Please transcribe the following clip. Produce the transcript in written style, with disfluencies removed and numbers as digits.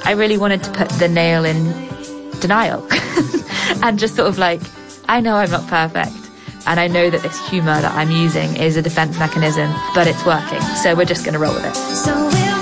I really wanted to put the nail in denial and just sort of like, I know I'm not perfect. And I know that this humour that I'm using is a defence mechanism, but it's working. So we're just going to roll with it.